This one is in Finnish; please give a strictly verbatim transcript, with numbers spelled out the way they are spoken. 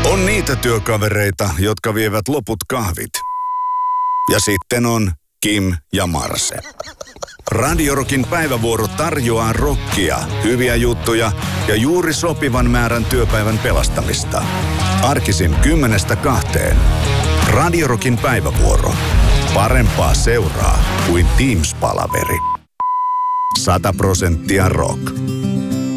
On niitä työkavereita, jotka vievät loput kahvit. Ja sitten on Kim ja Marse. Radio Rockin päivävuoro tarjoaa rockia, hyviä juttuja ja juuri sopivan määrän työpäivän pelastamista. Arkisin kymmenestä kahteen. Radio Rockin päivävuoro. Parempaa seuraa kuin Teams-palaveri. Sata prosenttia rock.